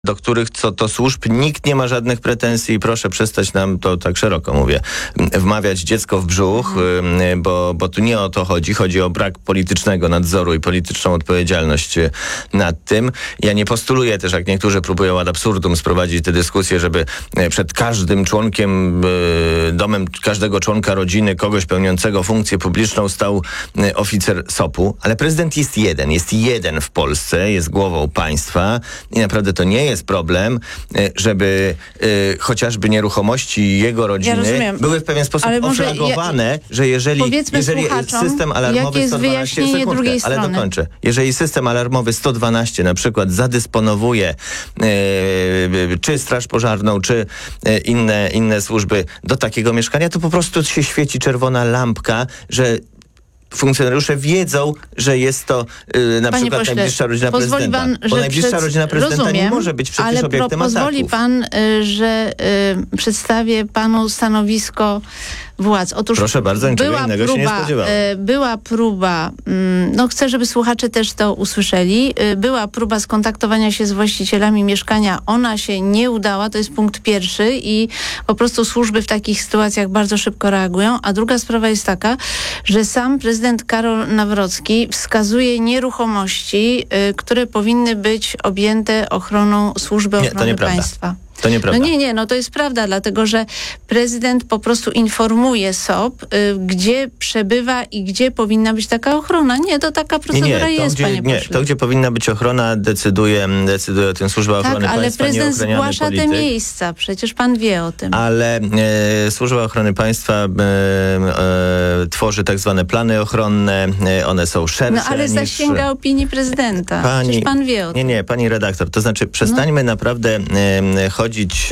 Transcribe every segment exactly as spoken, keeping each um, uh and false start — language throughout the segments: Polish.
do których co to służb nikt nie ma żadnych pretensji i proszę przestać nam, to tak szeroko mówię, wmawiać dziecko w brzuch, mhm. bo, bo tu nie o to chodzi. Chodzi o brak politycznego nadzoru i polityczną odpowiedzialność nad tym. Ja nie postuluję też, jak niektórzy próbują ad absurdum sprowadzić tę dyskusję, żeby przed każdym członkiem, domem każdego członka rodziny, kogoś pełniącego funkcję publiczną stał oficer S O P-u, ale prezydent jest jeden, jest jeden w Polsce, jest głową państwa i naprawdę to nie jest jest problem, żeby y, chociażby nieruchomości jego rodziny ja były w pewien sposób oflagowane, ja, że jeżeli, jeżeli system alarmowy sto dwanaście, sekundkę, ale strony. dokończę. Jeżeli system alarmowy sto dwanaście na przykład zadysponowuje y, czy straż pożarną, czy y, inne, inne służby do takiego mieszkania, to po prostu się świeci czerwona lampka, że funkcjonariusze wiedzą, że jest to yy, na Panie przykład pośle, najbliższa rodzina prezydenta. Pan, bo najbliższa przed... rodzina prezydenta Rozumiem, nie może być przecież ale obiektem pro, pozwoli ataków. pan, y, że y, przedstawię panu stanowisko władz. Otóż Proszę bardzo, niczego była innego próba, się nie spodziewałem. Y, była próba, y, no chcę, żeby słuchacze też to usłyszeli, y, była próba skontaktowania się z właścicielami mieszkania. Ona się nie udała, to jest punkt pierwszy i po prostu służby w takich sytuacjach bardzo szybko reagują. A druga sprawa jest taka, że sam prezydent Karol Nawrocki wskazuje nieruchomości, y, które powinny być objęte ochroną Służby Ochrony nie, Państwa. To nieprawda. No nie, nie, no to jest prawda, dlatego że prezydent po prostu informuje S O P, y, gdzie przebywa i gdzie powinna być taka ochrona. Nie, to taka procedura nie, nie, to, jest, gdzie, panie nie, pośle. to, gdzie powinna być ochrona, decyduje, decyduje o tym Służba Ochrony tak, ale Państwa, prezydent nie zgłasza polityk. te miejsca, przecież pan wie o tym. Ale e, Służba Ochrony Państwa e, e, tworzy tak zwane plany ochronne, e, one są szersze No ale niż... zasięga opinii prezydenta, pani, przecież pan wie o tym. Nie, nie, pani redaktor, to znaczy przestańmy no. naprawdę e, chodzić,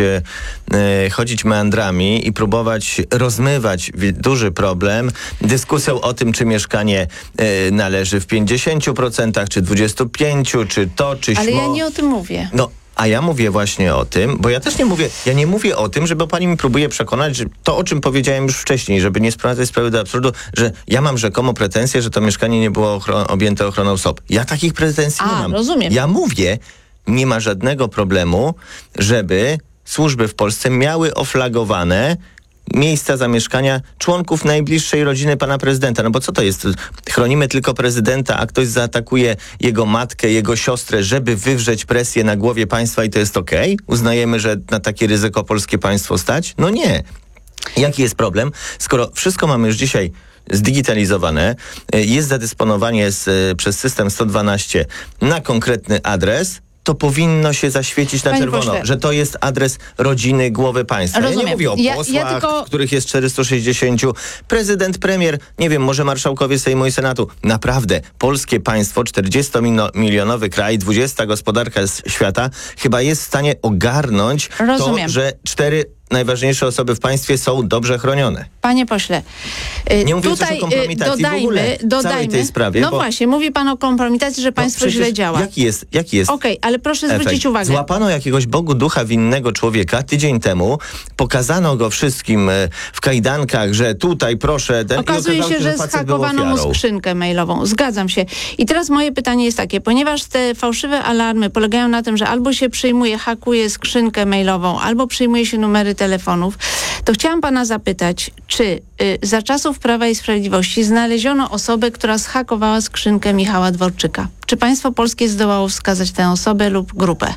e, chodzić meandrami i próbować rozmywać duży problem dyskusją o tym, czy mieszkanie e, należy w pięćdziesięciu procentach, czy dwudziestu pięciu, czy to, czy śmo. Ale ja nie o tym mówię. No, a ja mówię właśnie o tym, bo ja też nie mówię, ja nie mówię o tym, żeby pani mi próbuje przekonać, że to, o czym powiedziałem już wcześniej, żeby nie sprowadzać sprawy do absurdu, że ja mam rzekomo pretensje, że to mieszkanie nie było ochron- objęte ochroną S O P. Ja takich pretensji A, nie mam. rozumiem. Ja mówię, nie ma żadnego problemu, żeby służby w Polsce miały oflagowane miejsca zamieszkania członków najbliższej rodziny pana prezydenta. No bo co to jest? Chronimy tylko prezydenta, a ktoś zaatakuje jego matkę, jego siostrę, żeby wywrzeć presję na głowie państwa i to jest okej? Okay? Uznajemy, że na takie ryzyko polskie państwo stać? No nie. Jaki jest problem? Skoro wszystko mamy już dzisiaj zdigitalizowane, jest zadysponowanie z, przez system sto dwanaście na konkretny adres, to powinno się zaświecić na Panie czerwono, pośle, że to jest adres rodziny głowy państwa. Rozumiem. Ja nie mówię o Ja- posłach, ja tylko... których jest czterysta sześćdziesiąt. Prezydent, premier, nie wiem, może marszałkowie Sejmu i Senatu. Naprawdę, polskie państwo, czterdziestomilionowy kraj, dwudziesta gospodarka świata, chyba jest w stanie ogarnąć Rozumiem. to, że cztery najważniejsze osoby w państwie są dobrze chronione. Panie pośle, y, Nie mówię tutaj też o kompromitacji dodajmy, w ogóle w dodajmy, całej tej sprawie. no bo, właśnie, mówi pan o kompromitacji, że państwo no źle działa. Jaki jest, jaki jest Okej, okay, ale proszę efekt? zwrócić uwagę. Złapano jakiegoś Bogu ducha winnego człowieka tydzień temu, pokazano go wszystkim e, w kajdankach, że tutaj proszę... Ten, Okazuje i okazało się, że facet był zhakowano mu ofiarą. skrzynkę mailową. Zgadzam się. I teraz moje pytanie jest takie, ponieważ te fałszywe alarmy polegają na tym, że albo się przyjmuje, hakuje skrzynkę mailową, albo przyjmuje się numery telefonów, to chciałam pana zapytać, czy y, za czasów Prawa i Sprawiedliwości znaleziono osobę, która zhakowała skrzynkę Michała Dworczyka? Czy państwo polskie zdołało wskazać tę osobę lub grupę?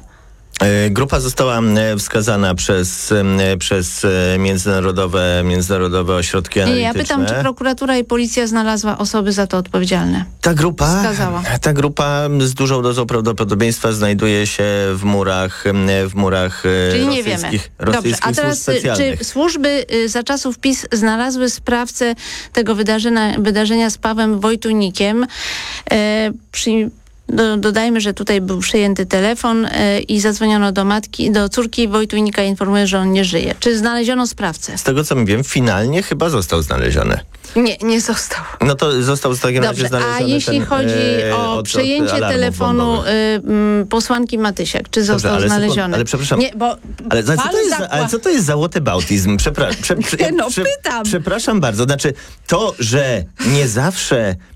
Grupa została wskazana przez, przez międzynarodowe, międzynarodowe ośrodki Nie, analityczne. ja pytam, czy prokuratura i policja znalazła osoby za to odpowiedzialne? Ta grupa, Wskazała. ta grupa z dużą dozą prawdopodobieństwa znajduje się w murach, w murach Czyli nie rosyjskich, wiemy. rosyjskich Dobrze, a teraz służb specjalnych. czy służby y, za czasów PiS znalazły sprawcę tego wydarzenia, wydarzenia z Pawłem Wojtunikiem? E, przy, do, dodajmy, że tutaj był przyjęty telefon e, i zadzwoniono do matki, do córki Wojtunika, informuje, że on nie żyje. Czy znaleziono sprawcę? Z tego co wiem, finalnie chyba został znaleziony. Nie, nie został. No to został w takim razie Dobrze, znaleziony a jeśli ten, chodzi e, o od, przejęcie od telefonu bombowych. y, m, posłanki Matysiak, czy Dobrze, został ale znaleziony? sekund, ale przepraszam, Nie, bo ale, co to pan jest, zakła- ale co to jest za whataboutism? Przepra- prze, prze, No, prze, pytam. Przepraszam bardzo. Znaczy, to, że nie zawsze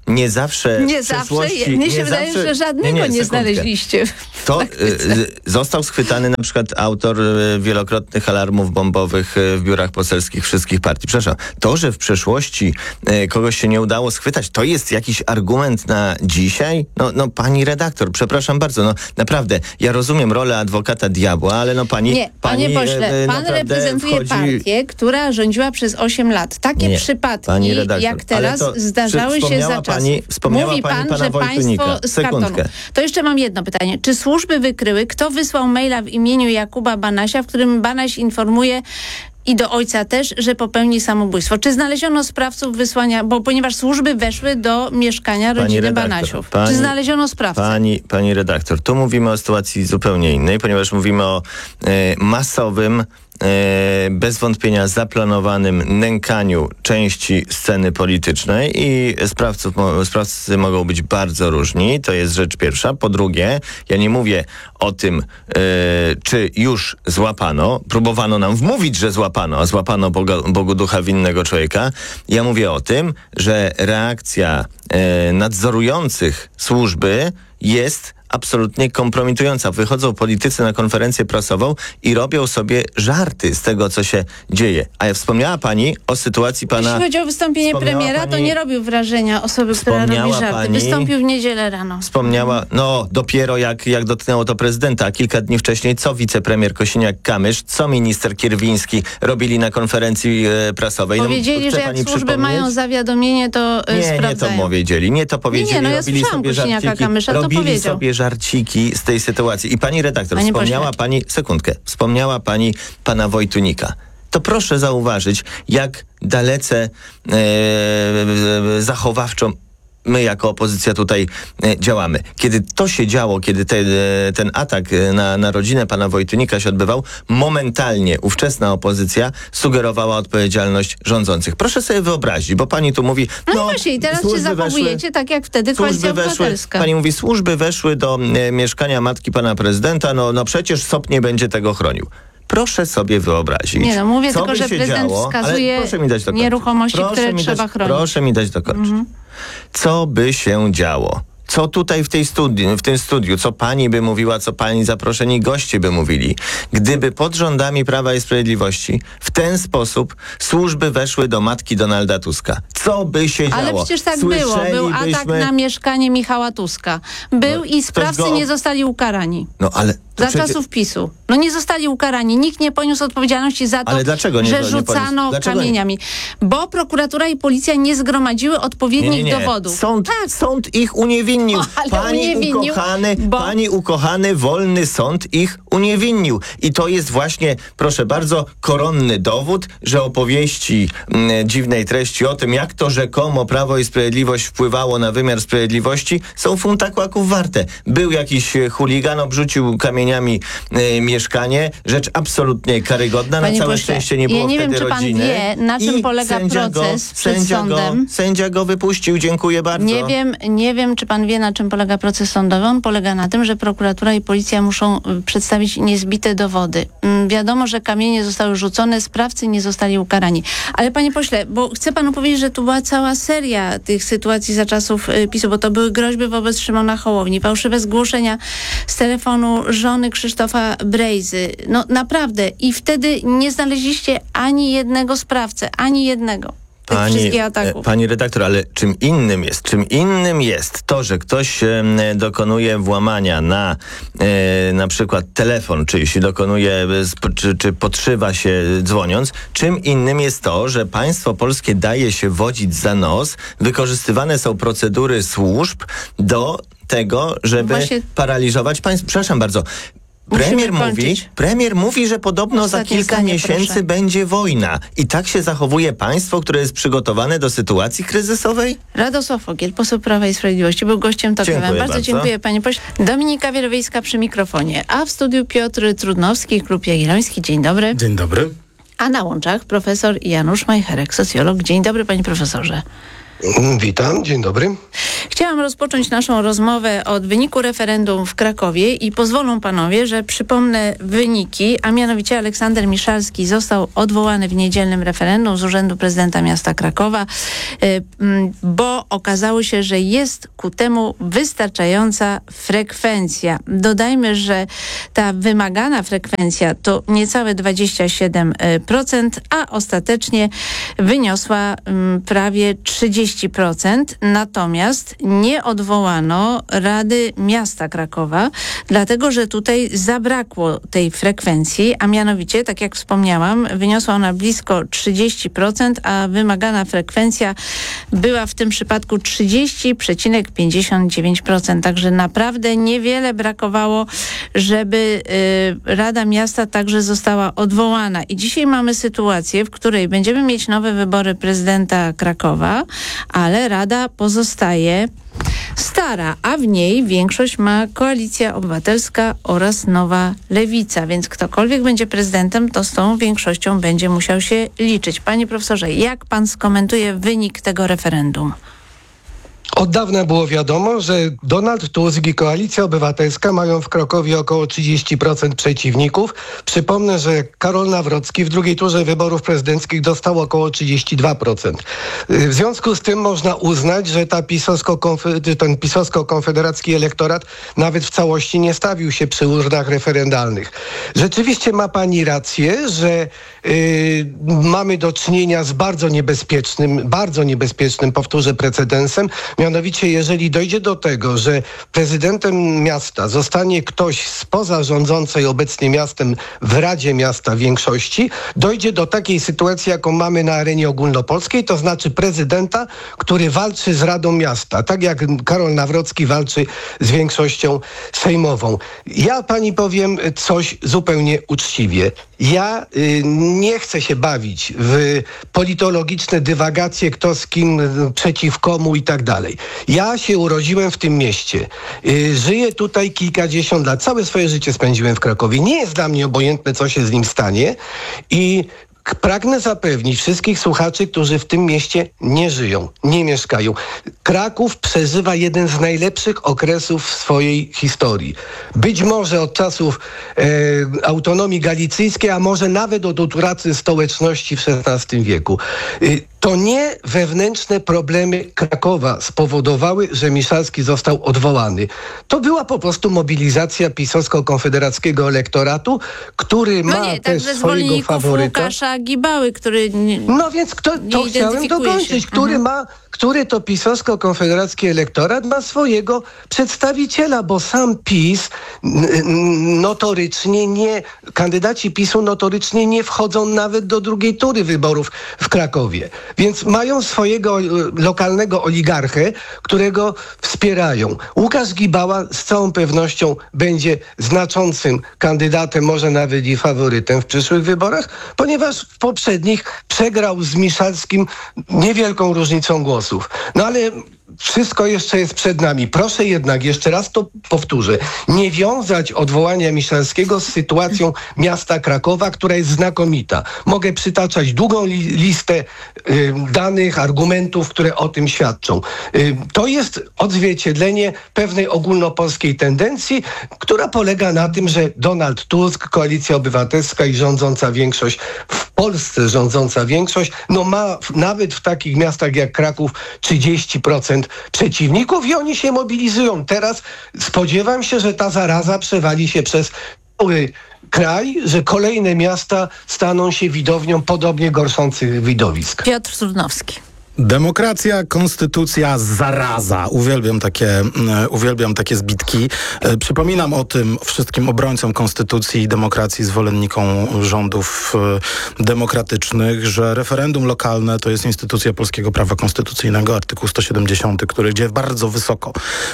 nie zawsze Nie w zawsze? przeszłości... Mnie się wydaje, zawsze, że żadnego nie, nie, sekundkę. znaleźliście. To y, został schwytany na przykład autor y, wielokrotnych alarmów bombowych y, w biurach poselskich wszystkich partii. Przepraszam, to, że w przeszłości y, kogoś się nie udało schwytać, to jest jakiś argument na dzisiaj? No, no pani redaktor, przepraszam bardzo, no naprawdę, ja rozumiem rolę adwokata diabła, ale no pani... Nie, pani panie pośle, y, pan naprawdę reprezentuje wchodzi... partię, która rządziła przez osiem lat. Takie Nie, przypadki, pani redaktor, jak teraz, ale to zdarzały się wspomniała za czasów. pani- wspomniała Mówi pani pan, pana że Wojtunika. państwo z Sekundkę. kartonu. To jeszcze mam jedno pytanie. Czy służby wykryły, kto wysłał maila w imieniu Jakuba Banasia, w którym Banaś informuje i do ojca też, że popełni samobójstwo? Czy znaleziono sprawców wysłania, bo ponieważ służby weszły do mieszkania Pani rodziny redaktor, Banasiów. pani- Czy znaleziono sprawcę? Pani, pani redaktor, tu mówimy o sytuacji zupełnie innej, ponieważ mówimy o e, masowym, e, bez wątpienia zaplanowanym nękaniu części sceny politycznej i sprawców, mo, sprawcy mogą być bardzo różni. To jest rzecz pierwsza. Po drugie, ja nie mówię o tym, e, czy już złapano. Próbowano nam wmówić, że złapano, a złapano Boga, Bogu ducha winnego człowieka. Ja mówię o tym, że reakcja e, nadzorujących służby jest absolutnie kompromitująca. Wychodzą politycy na konferencję prasową i robią sobie żarty z tego, co się dzieje. A ja wspomniała pani o sytuacji pana... Jeśli chodzi o wystąpienie Wspomniała premiera, to pani- nie robił wrażenia osoby, która robi Wspomniała żarty. pani- Wystąpił w niedzielę rano. Wspomniała, no dopiero jak, jak dotknęło to prezydenta, a kilka dni wcześniej, co wicepremier Kosiniak-Kamysz, co minister Kierwiński robili na konferencji e, prasowej. Powiedzieli, no, że chce jak pani służby przypomnieć? mają zawiadomienie, to e, Nie, nie to sprawdzają. powiedzieli, nie to powiedzieli, Nie, nie, no ja robili słyszałam sobie Kosiniaka żarciki, Kamysza, to robili powiedział. sobie żarciki z tej sytuacji. I pani redaktor, Panie wspomniała pośle. pani, sekundkę, wspomniała pani pana Wojtunika. To proszę zauważyć, jak dalece e, zachowawczo my jako opozycja tutaj e, działamy. Kiedy to się działo, kiedy te, e, ten atak na, na rodzinę pana Wojtunika się odbywał, momentalnie ówczesna opozycja sugerowała odpowiedzialność rządzących. Proszę sobie wyobrazić, bo pani tu mówi... No, no i właśnie, i teraz się służby zachowujecie weszły, tak jak wtedy Koalicja Służby weszły, Obywatelska. pani mówi, służby weszły do e, mieszkania matki pana prezydenta, no, no przecież S O P nie będzie tego chronił. Proszę sobie wyobrazić. Nie no, mówię co tylko, by że się prezydent działo, wskazuje ale proszę mi dać dokończyć. nieruchomości, Proszę które mi trzeba dać, chronić. Proszę mi dać dokończyć. Mhm. Co by się działo? Co tutaj w tej studiu, w tym studiu, co pani by mówiła, co pani zaproszeni goście by mówili, gdyby pod rządami Prawa i Sprawiedliwości w ten sposób służby weszły do matki Donalda Tuska? Co by się Ale działo? przecież tak było. Był atak Słyszelibyśmy- na mieszkanie Michała Tuska. Był No, i sprawcy go- nie zostali ukarani. No ale... to Za przecież- czasów PiSu. No nie zostali ukarani. Nikt nie poniósł odpowiedzialności za to, Ale dlaczego nie- że nie poniósł? rzucano Dlaczego nie? kamieniami. Bo prokuratura i policja nie zgromadziły odpowiednich dowodów. Sąd, Tak. sąd ich uniewinnił. O, ale pani uniewinnił, ukochany, bo- pani ukochany, wolny sąd ich uniewinnił. I to jest właśnie, proszę bardzo, koronny dowód, że opowieści mm, dziwnej treści o tym, jak to rzekomo Prawo i Sprawiedliwość wpływało na wymiar sprawiedliwości, są funta kłaków warte. Był jakiś e, chuligan, obrzucił kamieniami e, mieszkanie, rzecz absolutnie karygodna. Panie na całe pośle, szczęście nie było ja nie wtedy wiem, czy pan rodziny. wie, na czym I polega sędzia proces go, przed sędzia sądem. Go, sędzia go wypuścił, dziękuję bardzo. Nie wiem, nie wiem, czy pan wie, na czym polega proces sądowy. On polega na tym, że prokuratura i policja muszą y, przedstawić niezbite dowody. Mm, wiadomo, że kamienie zostały rzucone, sprawcy nie zostali ukarani. Ale panie pośle, bo chcę panu powiedzieć, że tu była cała seria tych sytuacji za czasów y, PiSu, bo to były groźby wobec Szymona Hołowni, fałszywe zgłoszenia z telefonu żony Krzysztofa Brejzy. No naprawdę. I wtedy nie znaleźliście ani jednego sprawcę, ani jednego. Tych wszystkich ataków. e, pani redaktor, ale czym innym jest, czym innym jest to, że ktoś e, dokonuje włamania na e, na przykład telefon, czy jeśli dokonuje, e, sp- czy, czy podszywa się dzwoniąc, czym innym jest to, że państwo polskie daje się wodzić za nos, wykorzystywane są procedury służb do tego, żeby Właśnie- paraliżować państwo. Przepraszam bardzo. Musimy Premier mówi, kończyć. premier mówi, że podobno Ostatnie za kilka zdanie, miesięcy proszę. będzie wojna. I tak się zachowuje państwo, które jest przygotowane do sytuacji kryzysowej? Radosław Fogiel, poseł Prawa i Sprawiedliwości, był gościem Tok F M. Dziękuję Bardzo, bardzo. dziękuję panie pośle. Dominika Wielowiejska przy mikrofonie, a w studiu Piotr Trudnowski, Klub Jagielloński. Dzień dobry. Dzień dobry. A na łączach profesor Janusz Majcherek, socjolog. Dzień dobry panie profesorze. Witam, dzień dobry. Chciałam rozpocząć naszą rozmowę od wyniku referendum w Krakowie i pozwolą panowie, że przypomnę wyniki, a mianowicie Aleksander Miszalski został odwołany w niedzielnym referendum z Urzędu Prezydenta Miasta Krakowa, bo okazało się, że jest ku temu wystarczająca frekwencja. Dodajmy, że ta wymagana frekwencja to niecałe dwadzieścia siedem procent, a ostatecznie wyniosła prawie trzydzieści procent. Natomiast nie odwołano Rady Miasta Krakowa, dlatego że tutaj zabrakło tej frekwencji, a mianowicie, tak jak wspomniałam, wyniosła ona blisko trzydzieści procent, a wymagana frekwencja była w tym przypadku trzydzieści przecinek pięćdziesiąt dziewięć procent. Także naprawdę niewiele brakowało, żeby y, Rada Miasta także została odwołana. I dzisiaj mamy sytuację, w której będziemy mieć nowe wybory prezydenta Krakowa, ale Rada pozostaje stara, a w niej większość ma Koalicja Obywatelska oraz Nowa Lewica, więc ktokolwiek będzie prezydentem, to z tą większością będzie musiał się liczyć. Panie profesorze, jak pan skomentuje wynik tego referendum? Od dawna było wiadomo, że Donald Tusk i Koalicja Obywatelska mają w Krakowie około trzydzieści procent przeciwników. Przypomnę, że Karol Nawrocki w drugiej turze wyborów prezydenckich dostał około trzydzieści dwa procent. W związku z tym można uznać, że ta pisowsko-konfe- ten pisowsko-konfederacki elektorat nawet w całości nie stawił się przy urnach referendalnych. Rzeczywiście ma pani rację, że yy, mamy do czynienia z bardzo niebezpiecznym, bardzo niebezpiecznym, powtórzę, precedensem. Mianowicie, jeżeli dojdzie do tego, że prezydentem miasta zostanie ktoś spoza rządzącej obecnie miastem w Radzie Miasta większości, dojdzie do takiej sytuacji, jaką mamy na arenie ogólnopolskiej, to znaczy prezydenta, który walczy z Radą Miasta, tak jak Karol Nawrocki walczy z większością sejmową. Ja pani powiem coś zupełnie uczciwie. Ja y, nie chcę się bawić w politologiczne dywagacje, kto z kim, przeciw komu i tak dalej. Ja się urodziłem w tym mieście. Y, żyję tutaj kilkadziesiąt lat. Całe swoje życie spędziłem w Krakowie. Nie jest dla mnie obojętne, co się z nim stanie i pragnę zapewnić wszystkich słuchaczy, którzy w tym mieście nie żyją, nie mieszkają. Kraków przeżywa jeden z najlepszych okresów w swojej historii. Być może od czasów e, autonomii galicyjskiej, a może nawet od utraty stołeczności w szesnastym wieku. E, to nie wewnętrzne problemy Krakowa spowodowały, że Miszalski został odwołany. To była po prostu mobilizacja pisowsko-konfederackiego elektoratu, który no ma nie, też tak swojego faworyta. Łukasza Gibały, który nie, No więc kto, to nie chciałem dokończyć, się. który Mhm. ma, który to pisowsko-konfederacki elektorat ma swojego przedstawiciela, bo sam PiS n- n- notorycznie nie, kandydaci PiSu notorycznie nie wchodzą nawet do drugiej tury wyborów w Krakowie. Więc mają swojego y, lokalnego oligarchę, którego wspierają. Łukasz Gibała z całą pewnością będzie znaczącym kandydatem, może nawet i faworytem w przyszłych wyborach, ponieważ w poprzednich przegrał z Miszalskim niewielką różnicą głosów. No ale wszystko jeszcze jest przed nami. Proszę jednak, jeszcze raz to powtórzę, nie wiązać odwołania Miszalskiego z sytuacją miasta Krakowa, która jest znakomita. Mogę przytaczać długą li- listę y, danych, argumentów, które o tym świadczą. Y, to jest odzwierciedlenie pewnej ogólnopolskiej tendencji, która polega na tym, że Donald Tusk, Koalicja Obywatelska i rządząca większość, w Polsce rządząca większość, no ma w, nawet w takich miastach jak Kraków trzydzieści procent przeciwników i oni się mobilizują. Teraz spodziewam się, że ta zaraza przewali się przez cały kraj, że kolejne miasta staną się widownią podobnie gorszących widowisk. Piotr Sudnowski. Demokracja, konstytucja, zaraza. Uwielbiam takie, e, uwielbiam takie zbitki. E, przypominam o tym wszystkim obrońcom konstytucji i demokracji, zwolennikom rządów e, demokratycznych, że referendum lokalne to jest instytucja polskiego prawa konstytucyjnego, artykuł sto siedemdziesiąty, który gdzie bardzo wysoko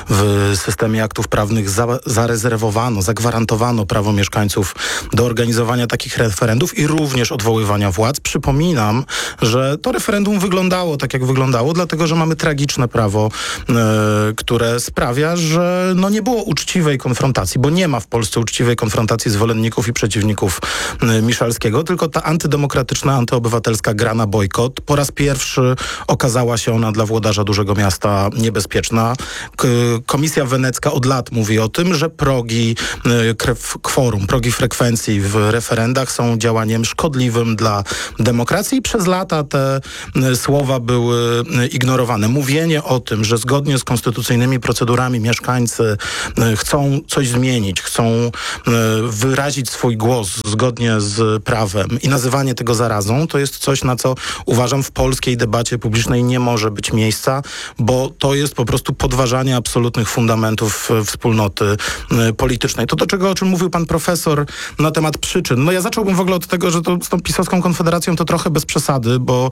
w systemie aktów prawnych za, zarezerwowano, zagwarantowano prawo mieszkańców do organizowania takich referendów i również odwoływania władz. przypominam, że to referendum wyglądało tak, jak wyglądało, dlatego, że mamy tragiczne prawo, e, które sprawia, że no nie było uczciwej konfrontacji, bo nie ma w Polsce uczciwej konfrontacji zwolenników i przeciwników e, Miszalskiego, tylko ta antydemokratyczna, antyobywatelska gra na bojkot. Po raz pierwszy okazała się ona dla włodarza dużego miasta niebezpieczna. K- Komisja Wenecka od lat mówi o tym, że progi e, krew, kworum, progi frekwencji w referendach są działaniem szkodliwym dla demokracji i przez lata te e, słowa były e, ignorowane. Mówienie o tym, że zgodnie z konstytucyjnymi procedurami mieszkańcy e, chcą coś zmienić, chcą e, wyrazić swój głos zgodnie z prawem i nazywanie tego zarazą, to jest coś, na co uważam w polskiej debacie publicznej nie może być miejsca, bo to jest po prostu podważanie absolutnych fundamentów e, wspólnoty e, politycznej. To do czego, o czym mówił pan profesor na temat przyczyn. No ja zacząłbym w ogóle od tego, że to z tą pisowską konfederacją to trochę bez przesady, bo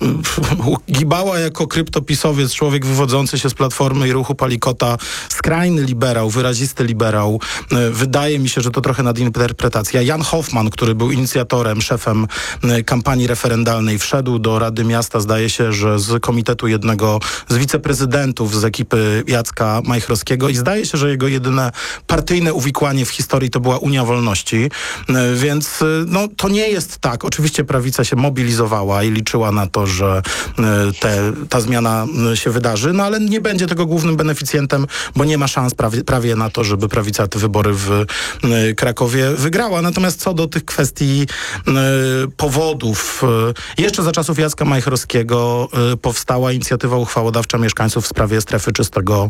Gibała jako kryptopisowiec, człowiek wywodzący się z Platformy i Ruchu Palikota, skrajny liberał, wyrazisty liberał. Wydaje mi się, że to trochę nadinterpretacja. Jan Hoffman, który był inicjatorem, szefem kampanii referendalnej, wszedł do Rady Miasta, zdaje się, że z komitetu jednego z wiceprezydentów z ekipy Jacka Majchrowskiego i zdaje się, że jego jedyne partyjne uwikłanie w historii to była Unia Wolności. Więc no, to nie jest tak. Oczywiście prawica się mobilizowała i liczyła na to, że te, ta zmiana się wydarzy, no ale nie będzie tego głównym beneficjentem, bo nie ma szans prawie, prawie na to, żeby prawica te wybory w Krakowie wygrała. Natomiast co do tych kwestii powodów, jeszcze za czasów Jacka Majchrowskiego powstała inicjatywa uchwałodawcza mieszkańców w sprawie strefy czystego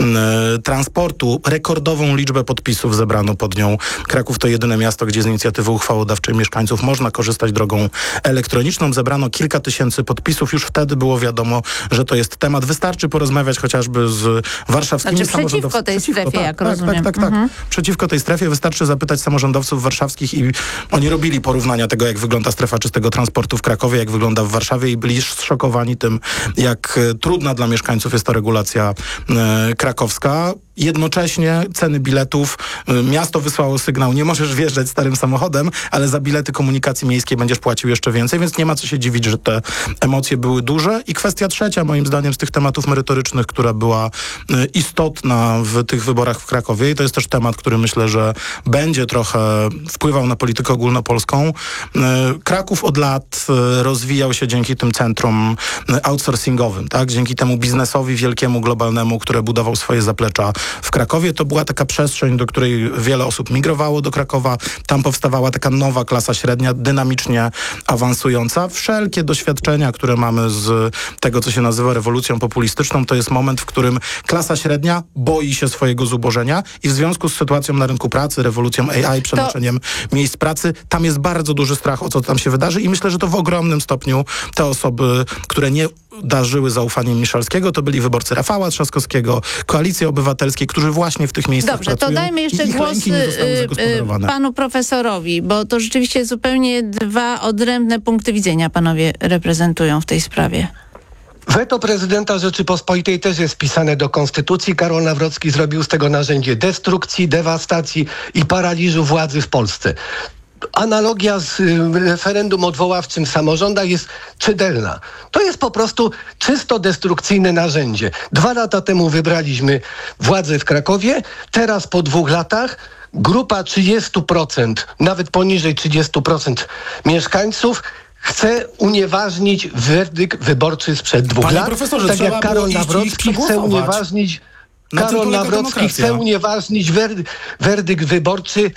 transportu. Rekordową liczbę podpisów zebrano pod nią. Kraków to jedyne miasto, gdzie z inicjatywy uchwałodawczej mieszkańców można korzystać drogą elektroniczną. Zebrano kilka tysięcy podpisów. Już wtedy było wiadomo, że to jest temat. Wystarczy porozmawiać chociażby z warszawskimi znaczy, samorządowcami. przeciwko tej Przeciwko, strefie, tak, jak tak, rozumiem. Tak, tak, tak. Mhm. Przeciwko tej strefie wystarczy zapytać samorządowców warszawskich i oni robili porównania tego, jak wygląda strefa czystego transportu w Krakowie, jak wygląda w Warszawie i byli zszokowani tym, jak e, trudna dla mieszkańców jest ta regulacja e, krakowska. Jednocześnie ceny biletów, y, miasto wysłało sygnał, nie możesz wjeżdżać starym samochodem, ale za bilety komunikacji miejskiej będziesz płacił jeszcze więcej, więc nie ma co się dziwić, że te emocje były duże. I kwestia trzecia, moim zdaniem, z tych tematów merytorycznych, która była y, istotna w tych wyborach w Krakowie i to jest też temat, który myślę, że będzie trochę wpływał na politykę ogólnopolską. Y, Kraków od lat y, rozwijał się dzięki tym centrum y, outsourcingowym, tak? Dzięki temu biznesowi wielkiemu, globalnemu, które budował swoje zaplecza w Krakowie. To była taka przestrzeń, do której wiele osób migrowało do Krakowa. Tam powstawała taka nowa klasa średnia, dynamicznie awansująca. Wszelkie doświadczenia, które mamy z tego, co się nazywa rewolucją populistyczną, to jest moment, w którym klasa średnia boi się swojego zubożenia i w związku z sytuacją na rynku pracy, rewolucją A I, przenoczeniem to... miejsc pracy, tam jest bardzo duży strach o co tam się wydarzy i myślę, że to w ogromnym stopniu te osoby, które nie darzyły zaufaniem Miszalskiego, to byli wyborcy Rafała Trzaskowskiego, Koalicji Obywatelskiej, którzy właśnie w tych miejscach Dobrze, pracują. to dajmy jeszcze głos nie y, y, panu profesorowi, bo to rzeczywiście zupełnie dwa odrębne punkty widzenia panowie reprezentują w tej sprawie. Weto prezydenta Rzeczypospolitej też jest wpisane do Konstytucji. Karol Nawrocki zrobił z tego narzędzie destrukcji, dewastacji i paraliżu władzy w Polsce. Analogia z referendum odwoławczym w samorządach jest czytelna. To jest po prostu czysto destrukcyjne narzędzie. Dwa lata temu wybraliśmy władzę w Krakowie. Teraz po dwóch latach grupa trzydzieści procent, nawet poniżej trzydzieści procent mieszkańców chce unieważnić werdykt wyborczy sprzed dwóch Panie lat. profesorze, Tak trzeba jak Karol było iść i ich Nawrocki chce przegłosować. unieważnić Na tym Karol polega Nawrocki demokracja. chce unieważnić werdy, werdykt wyborczy yy,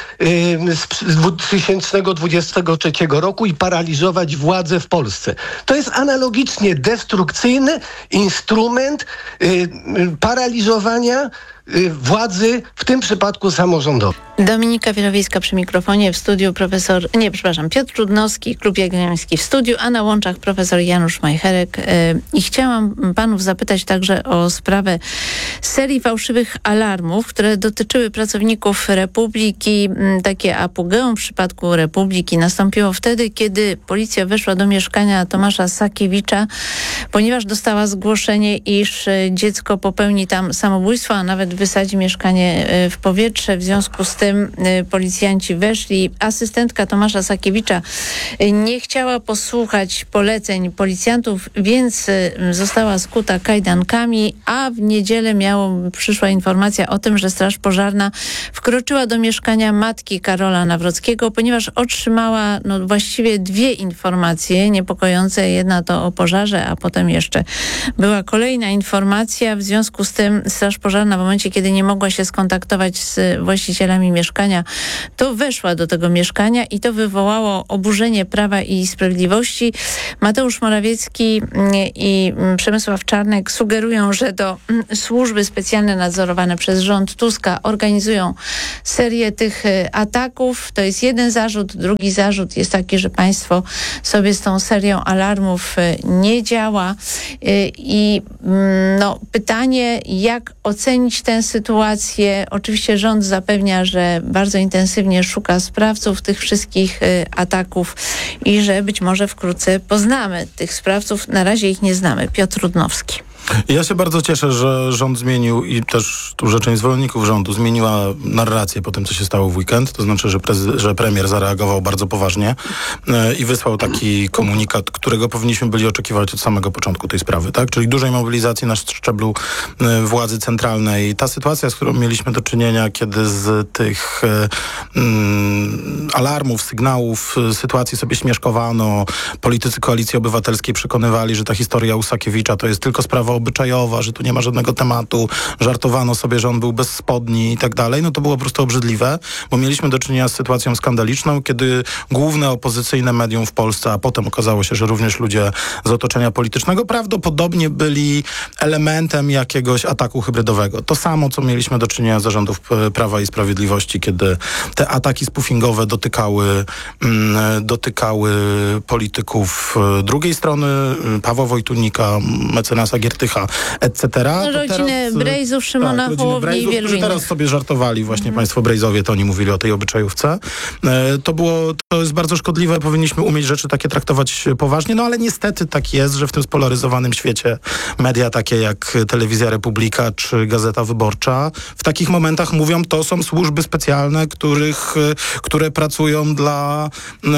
z dwa tysiące dwudziestego trzeciego roku i paraliżować władzę w Polsce. To jest analogicznie destrukcyjny instrument yy, yy, paraliżowania yy, władzy, w tym przypadku samorządowej. Dominika Wielowiejska przy mikrofonie, w studiu profesor, nie, przepraszam, Piotr Trudnowski, Klub Jagielloński w studiu, a na łączach profesor Janusz Majcherek. I chciałam panów zapytać także o sprawę serii fałszywych alarmów, które dotyczyły pracowników Republiki. Takie apogeum w przypadku Republiki nastąpiło wtedy, kiedy policja weszła do mieszkania Tomasza Sakiewicza, ponieważ dostała zgłoszenie, iż dziecko popełni tam samobójstwo, a nawet wysadzi mieszkanie w powietrze. W związku z tym policjanci weszli. Asystentka Tomasza Sakiewicza nie chciała posłuchać poleceń policjantów, więc została skuta kajdankami, a w niedzielę miało, przyszła informacja o tym, że Straż Pożarna wkroczyła do mieszkania matki Karola Nawrockiego, ponieważ otrzymała no, właściwie dwie informacje niepokojące. Jedna to o pożarze, a potem jeszcze była kolejna informacja. W związku z tym Straż Pożarna w momencie, kiedy nie mogła się skontaktować z właścicielami mieszkania, to weszła do tego mieszkania i to wywołało oburzenie Prawa i Sprawiedliwości. Mateusz Morawiecki i Przemysław Czarnek sugerują, że to służby specjalne nadzorowane przez rząd Tuska organizują serię tych ataków. To jest jeden zarzut. Drugi zarzut jest taki, że państwo sobie z tą serią alarmów nie działa. I no, pytanie, jak ocenić tę sytuację? Oczywiście rząd zapewnia, że bardzo intensywnie szuka sprawców tych wszystkich ataków i że być może wkrótce poznamy tych sprawców. Na razie ich nie znamy. Piotr Rudnowski. Ja się bardzo cieszę, że rząd zmienił i też duża część zwolenników rządu zmieniła narrację po tym, co się stało w weekend. To znaczy, że, prezy- że premier zareagował bardzo poważnie e, i wysłał taki komunikat, którego powinniśmy byli oczekiwać od samego początku tej sprawy, tak? Czyli dużej mobilizacji na szczeblu e, władzy centralnej. Ta sytuacja, z którą mieliśmy do czynienia, kiedy z tych e, mm, alarmów, sygnałów, sytuacji sobie śmieszkowano, politycy Koalicji Obywatelskiej przekonywali, że ta historia u Sakiewicza to jest tylko sprawa obyczajowa, że tu nie ma żadnego tematu, żartowano sobie, że on był bez spodni i tak dalej, no to było po prostu obrzydliwe, bo mieliśmy do czynienia z sytuacją skandaliczną, kiedy główne opozycyjne medium w Polsce, a potem okazało się, że również ludzie z otoczenia politycznego prawdopodobnie byli elementem jakiegoś ataku hybrydowego. To samo, co mieliśmy do czynienia z zarządów Prawa i Sprawiedliwości, kiedy te ataki spoofingowe dotykały, mm, dotykały polityków drugiej strony, Pawła Wojtunika, mecenasa Giertycha, et cetera. No, rodzinę Brejzów, Szymona tak, Hołowni i wielu którzy teraz innych. sobie żartowali, właśnie mm. państwo Brejzowie, to oni mówili o tej obyczajówce. E, to było, to jest bardzo szkodliwe, powinniśmy umieć rzeczy takie traktować poważnie, no ale niestety tak jest, że w tym spolaryzowanym świecie media takie jak Telewizja Republika czy Gazeta Wyborcza w takich momentach mówią, to są służby specjalne, których, które pracują dla,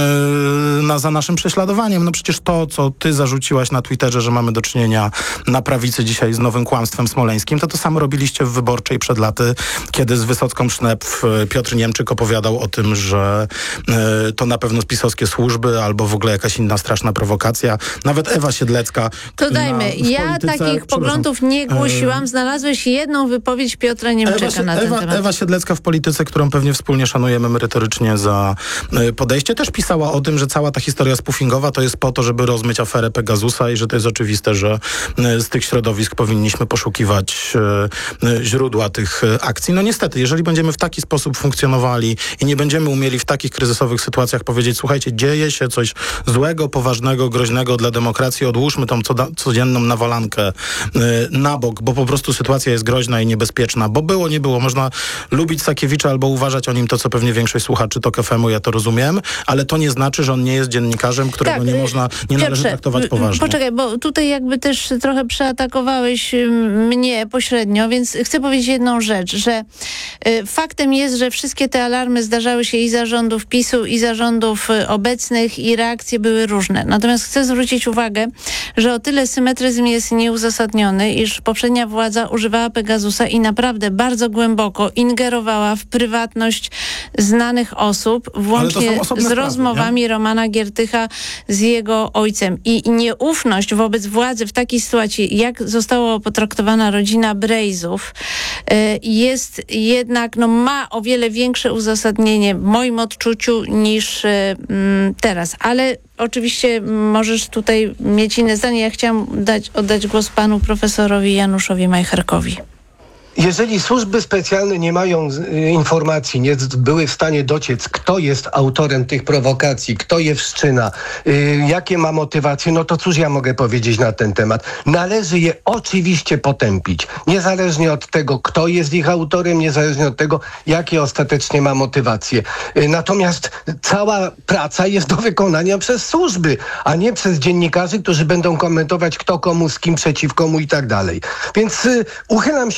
e, na, za naszym prześladowaniem. No przecież to, co ty zarzuciłaś na Twitterze, że mamy do czynienia na prawicy dzisiaj z nowym kłamstwem smoleńskim, to to samo robiliście w Wyborczej przed laty, kiedy z Wysocką Sznepf Piotr Niemczyk opowiadał o tym, że y, to na pewno spisowskie służby albo w ogóle jakaś inna straszna prowokacja. Nawet Ewa Siedlecka. To dajmy. Na, ja polityce, takich poglądów nie głosiłam. Znalazłeś jedną wypowiedź Piotra Niemczyka Ewa, na ten Ewa, temat. Ewa Siedlecka w polityce, którą pewnie wspólnie szanujemy merytorycznie za y, podejście, też pisała o tym, że cała ta historia spoofingowa to jest po to, żeby rozmyć aferę Pegasusa i że to jest oczywiste, że y, z tych środowisk powinniśmy poszukiwać e, źródła tych e, akcji. No niestety, jeżeli będziemy w taki sposób funkcjonowali i nie będziemy umieli w takich kryzysowych sytuacjach powiedzieć, słuchajcie, dzieje się coś złego, poważnego, groźnego dla demokracji, odłóżmy tą coda- codzienną nawalankę e, na bok, bo po prostu sytuacja jest groźna i niebezpieczna, bo było, nie było. Można lubić Sakiewicza albo uważać o nim to, co pewnie większość słuchaczy Tok F M-u, ja to rozumiem, ale to nie znaczy, że on nie jest dziennikarzem, którego tak, nie można, nie należy Piotrze, traktować poważnie. Poczekaj, bo tutaj jakby też trochę przeatakowałeś mnie pośrednio, więc chcę powiedzieć jedną rzecz, że y, faktem jest, że wszystkie te alarmy zdarzały się i za rządów PiSu, i za rządów y, obecnych i reakcje były różne. Natomiast chcę zwrócić uwagę, że o tyle symetryzm jest nieuzasadniony, iż poprzednia władza używała Pegasusa i naprawdę bardzo głęboko ingerowała w prywatność znanych osób, włącznie z sprawy, rozmowami nie? Romana Giertycha z jego ojcem. I nieufność wobec władzy w takiej sytuacji, jak została potraktowana rodzina Brejzów, jest jednak, no ma o wiele większe uzasadnienie w moim odczuciu niż teraz. Ale oczywiście możesz tutaj mieć inne zdanie. Ja chciałam dać, oddać głos panu profesorowi Januszowi Majcherkowi. Jeżeli służby specjalne nie mają y, informacji, nie były w stanie dociec, kto jest autorem tych prowokacji, kto je wszczyna, y, jakie ma motywacje, no to cóż ja mogę powiedzieć na ten temat. Należy je oczywiście potępić, niezależnie od tego, kto jest ich autorem, niezależnie od tego, jakie ostatecznie ma motywacje. Y, natomiast cała praca jest do wykonania przez służby, a nie przez dziennikarzy, którzy będą komentować, kto komu, z kim, przeciw komu i tak dalej. Więc y, uchylam się od odpowiedzi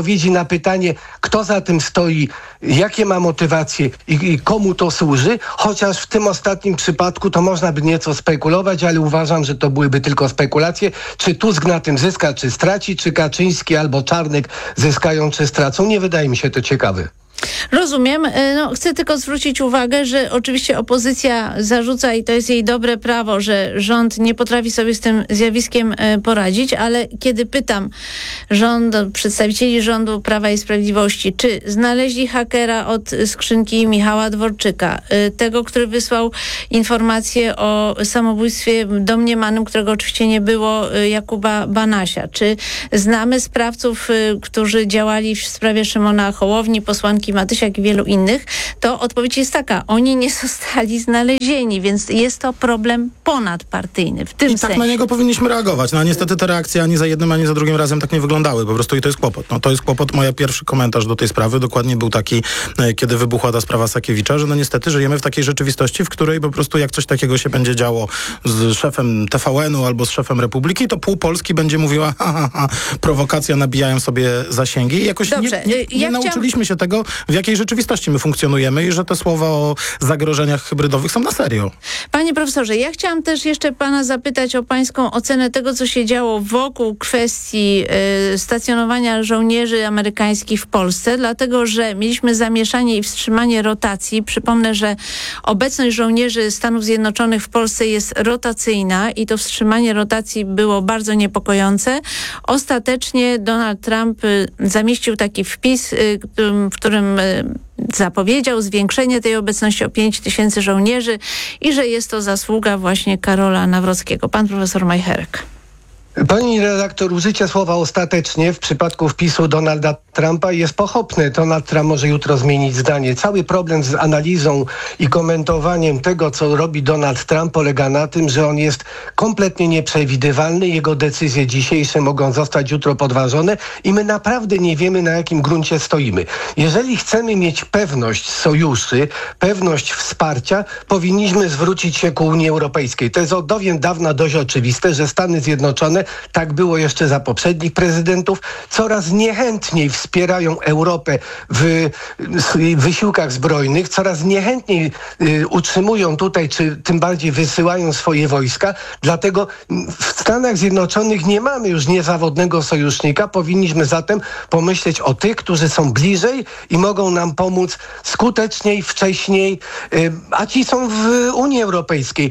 odpowiedzi na pytanie, kto za tym stoi, jakie ma motywacje i, i komu to służy, chociaż w tym ostatnim przypadku to można by nieco spekulować, ale uważam, że to byłyby tylko spekulacje. Czy Tusk na tym zyska, czy straci, czy Kaczyński albo Czarnek zyskają, czy stracą. Nie wydaje mi się to ciekawe. Rozumiem. No, chcę tylko zwrócić uwagę, że oczywiście opozycja zarzuca, i to jest jej dobre prawo, że rząd nie potrafi sobie z tym zjawiskiem poradzić, ale kiedy pytam rząd, przedstawicieli rządu Prawa i Sprawiedliwości, czy znaleźli hakera od skrzynki Michała Dworczyka, tego, który wysłał informację o samobójstwie domniemanym, którego oczywiście nie było, Jakuba Banasia, czy znamy sprawców, którzy działali w sprawie Szymona Hołowni, posłanki Matysiak i wielu innych, to odpowiedź jest taka, oni nie zostali znalezieni, więc jest to problem ponadpartyjny w tym I tak sensie. na niego powinniśmy reagować. No a niestety te reakcje ani za jednym, ani za drugim razem tak nie wyglądały. Po prostu i to jest kłopot. No to jest kłopot. Mój pierwszy komentarz do tej sprawy dokładnie był taki, kiedy wybuchła ta sprawa Sakiewicza, że no niestety żyjemy w takiej rzeczywistości, w której po prostu jak coś takiego się będzie działo z szefem T V N-u albo z szefem Republiki, to pół Polski będzie mówiła, ha, ha, ha, prowokacja, nabijają sobie zasięgi. I jakoś Dobrze, nie, nie, nie ja nauczyliśmy chciałam... się tego, w jakiej rzeczywistości my funkcjonujemy i że te słowa o zagrożeniach hybrydowych są na serio. Panie profesorze, ja chciałam też jeszcze pana zapytać o pańską ocenę tego, co się działo wokół kwestii y, stacjonowania żołnierzy amerykańskich w Polsce, dlatego że mieliśmy zamieszanie i wstrzymanie rotacji. Przypomnę, że obecność żołnierzy Stanów Zjednoczonych w Polsce jest rotacyjna i to wstrzymanie rotacji było bardzo niepokojące. Ostatecznie Donald Trump y, zamieścił taki wpis, y, w którym y, zapowiedział zwiększenie tej obecności o pięć tysięcy żołnierzy i że jest to zasługa właśnie Karola Nawrockiego. Pan profesor Majcherek. Pani redaktor, użycie słowa ostatecznie w przypadku wpisu Donalda Trumpa jest pochopne. Donald Trump może jutro zmienić zdanie. Cały problem z analizą i komentowaniem tego, co robi Donald Trump, polega na tym, że on jest kompletnie nieprzewidywalny. Jego decyzje dzisiejsze mogą zostać jutro podważone i my naprawdę nie wiemy, na jakim gruncie stoimy. Jeżeli chcemy mieć pewność sojuszy, pewność wsparcia, powinniśmy zwrócić się ku Unii Europejskiej. To jest od dawien dawna dość oczywiste, że Stany Zjednoczone, tak było jeszcze za poprzednich prezydentów, coraz niechętniej wspierają Europę w wysiłkach zbrojnych, coraz niechętniej y, utrzymują tutaj, czy tym bardziej wysyłają swoje wojska. Dlatego w Stanach Zjednoczonych nie mamy już niezawodnego sojusznika. Powinniśmy zatem pomyśleć o tych, którzy są bliżej i mogą nam pomóc skuteczniej, wcześniej, y, a ci są w Unii Europejskiej.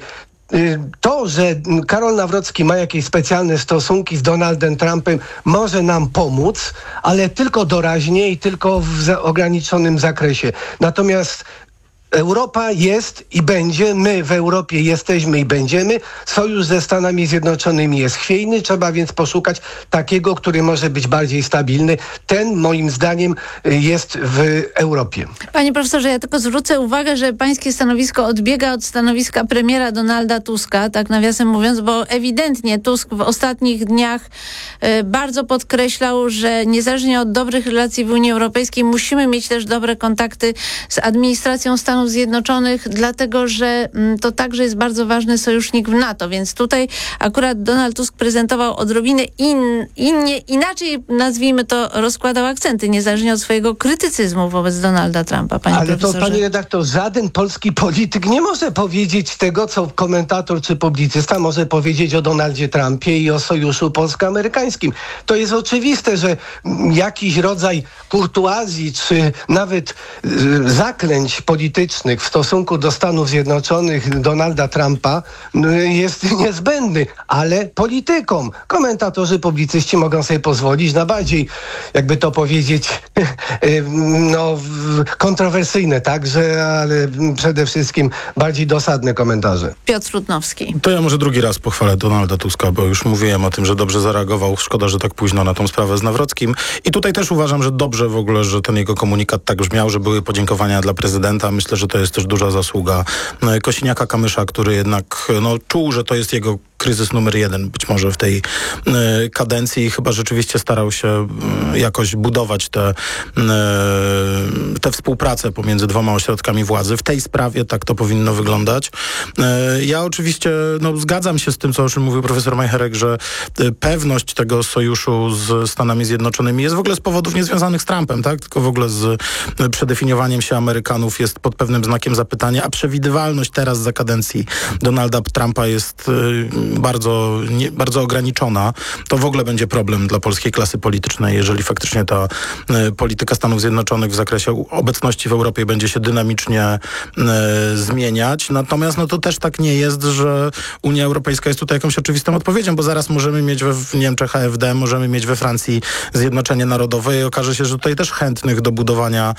To, że Karol Nawrocki ma jakieś specjalne stosunki z Donaldem Trumpem, może nam pomóc, ale tylko doraźnie i tylko w za- ograniczonym zakresie. Natomiast Europa jest i będzie, my w Europie jesteśmy i będziemy. Sojusz ze Stanami Zjednoczonymi jest chwiejny, trzeba więc poszukać takiego, który może być bardziej stabilny. Ten moim zdaniem jest w Europie. Panie profesorze, ja tylko zwrócę uwagę, że pańskie stanowisko odbiega od stanowiska premiera Donalda Tuska, tak nawiasem mówiąc, bo ewidentnie Tusk w ostatnich dniach y, bardzo podkreślał, że niezależnie od dobrych relacji w Unii Europejskiej musimy mieć też dobre kontakty z administracją Stanów Zjednoczonych, dlatego że mm, to także jest bardzo ważny sojusznik w NATO, więc tutaj akurat Donald Tusk prezentował odrobinę in, innie, inaczej, nazwijmy to, rozkładał akcenty, niezależnie od swojego krytycyzmu wobec Donalda Trumpa, panie Ale profesorze. to, panie redaktor, żaden polski polityk nie może powiedzieć tego, co komentator czy publicysta może powiedzieć o Donaldzie Trumpie i o sojuszu polsko-amerykańskim. To jest oczywiste, że jakiś rodzaj kurtuazji czy nawet y, zaklęć politycznych w stosunku do Stanów Zjednoczonych Donalda Trumpa y, jest niezbędny, ale politykom. Komentatorzy, publicyści mogą sobie pozwolić na bardziej, jakby to powiedzieć, y, no, kontrowersyjne także, ale przede wszystkim bardziej dosadne komentarze. Piotr Trutnowski. To ja może drugi raz pochwalę Donalda Tuska, bo już mówiłem o tym, że dobrze zareagował. Szkoda, że tak późno na tą sprawę z Nawrockim. I tutaj też uważam, że dobrze w ogóle, że ten jego komunikat tak brzmiał, że były podziękowania dla prezydenta. Myślę, że to jest też duża zasługa Kosiniaka-Kamysza, który jednak no, czuł, że to jest jego kryzys numer jeden być może w tej y, kadencji i chyba rzeczywiście starał się y, jakoś budować tę y, te współpracę pomiędzy dwoma ośrodkami władzy. W tej sprawie tak to powinno wyglądać. Y, ja oczywiście no, zgadzam się z tym, co o czym mówił profesor Majcherek, że y, pewność tego sojuszu z Stanami Zjednoczonymi jest w ogóle z powodów niezwiązanych z Trumpem, tak? Tylko w ogóle z y, przedefiniowaniem się Amerykanów jest pod pewnym znakiem zapytania, a przewidywalność teraz za kadencji Donalda Trumpa jest y, bardzo, nie, bardzo ograniczona. To w ogóle będzie problem dla polskiej klasy politycznej, jeżeli faktycznie ta y, polityka Stanów Zjednoczonych w zakresie obecności w Europie będzie się dynamicznie y, zmieniać. Natomiast no to też tak nie jest, że Unia Europejska jest tutaj jakąś oczywistą odpowiedzią, bo zaraz możemy mieć we, w Niemczech A F D, możemy mieć we Francji Zjednoczenie Narodowe i okaże się, że tutaj też chętnych do budowania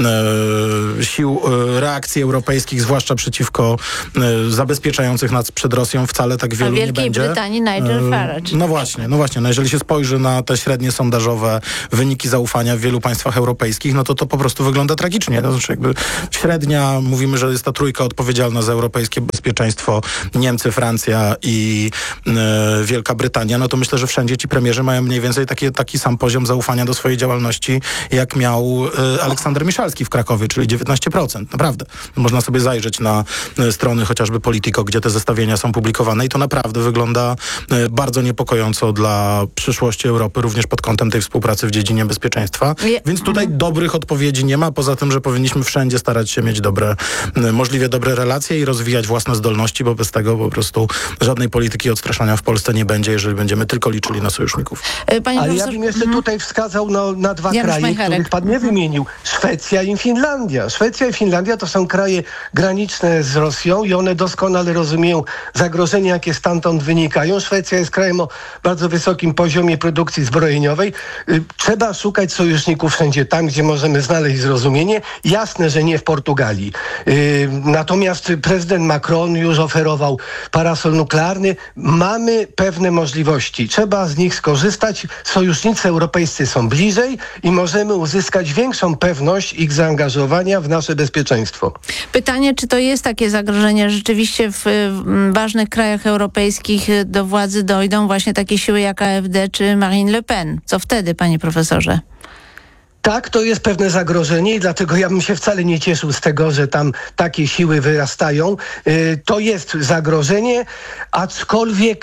y, sił y, reakcji europejskich, zwłaszcza przeciwko y, zabezpieczających nas przed Rosją, wcale tak wielu nie będzie. W Wielkiej Brytanii Nigel Farage. No właśnie, no właśnie. No jeżeli się spojrzy na te średnie sondażowe wyniki zaufania w wielu państwach europejskich, no to to po prostu wygląda tragicznie. To znaczy jakby średnia, mówimy, że jest ta trójka odpowiedzialna za europejskie bezpieczeństwo, Niemcy, Francja i y, Wielka Brytania, no to myślę, że wszędzie ci premierzy mają mniej więcej taki, taki sam poziom zaufania do swojej działalności, jak miał y, Aleksander Miszalski w Krakowie, czyli dziewiętnaście procent. Naprawdę. Można sobie zajrzeć na y, strony chociażby Politico, gdzie te zestawienia są publikowane i to naprawdę wygląda y, bardzo niepokojąco dla przyszłości Europy, również pod kątem tej współpracy w dziedzinie bezpieczeństwa. Je- Więc tutaj dobrych odpowiedzi nie ma, poza tym, że powinniśmy wszędzie starać się mieć dobre, y, możliwie dobre relacje i rozwijać własne zdolności, bo bez tego po prostu żadnej polityki odstraszania w Polsce nie będzie, jeżeli będziemy tylko liczyli na sojuszników. Y, Panie Ale ja profesor... bym jeszcze tutaj wskazał no, na dwa Janusz kraje, Majcherek. których pan nie wymienił. Szwecja i Finlandia. Szwecja i Finlandia to są kraje graniczne z Rosją i one doskonale rozumieją zagrożenia, jakie stamtąd wynikają. Szwecja jest krajem o bardzo wysokim poziomie produkcji zbrojeniowej. Y, Trzeba szukać sojuszników wszędzie tam, gdzie możemy znaleźć zrozumienie. Jasne, że nie w Portugalii. Y, Natomiast prezydent Macron już oferował parasol nuklearny. Mamy pewne możliwości. Trzeba z nich skorzystać. Sojusznicy europejscy są bliżej i możemy uzyskać większą pewność ich zaangażowania w nasze bezpieczeństwo. Pytanie, czy to jest takie zagrożenie, że rzeczywiście w, w ważnych krajach europejskich do władzy dojdą właśnie takie siły jak A F D czy Marine Le Pen? Co wtedy, panie profesorze? Tak, to jest pewne zagrożenie i dlatego ja bym się wcale nie cieszył z tego, że tam takie siły wyrastają. Y, To jest zagrożenie, aczkolwiek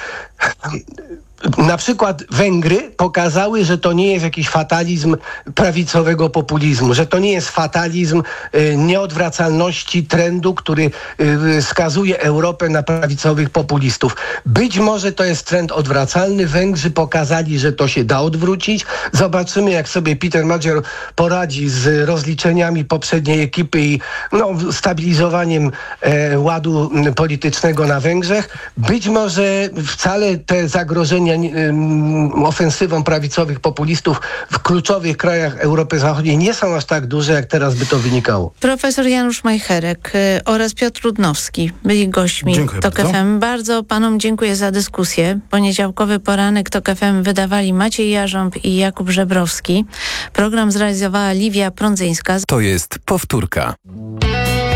na przykład Węgry pokazały, że to nie jest jakiś fatalizm prawicowego populizmu, że to nie jest fatalizm y, nieodwracalności trendu, który y, skazuje Europę na prawicowych populistów. Być może to jest trend odwracalny. Węgrzy pokazali, że to się da odwrócić. Zobaczymy, jak sobie Peter Magyar poradzi z rozliczeniami poprzedniej ekipy i no, stabilizowaniem e, ładu politycznego na Węgrzech. Być może wcale te zagrożenia ofensywą prawicowych populistów w kluczowych krajach Europy Zachodniej nie są aż tak duże, jak teraz by to wynikało. Profesor Janusz Majcherek y, oraz Piotr Rudnowski byli gośćmi Dziękuję TOK bardzo. F M. Bardzo panom dziękuję za dyskusję. Poniedziałkowy poranek TOK F M wydawali Maciej Jarząb i Jakub Żebrowski. Program zrealizowała Liwia Prądzyńska. To jest powtórka.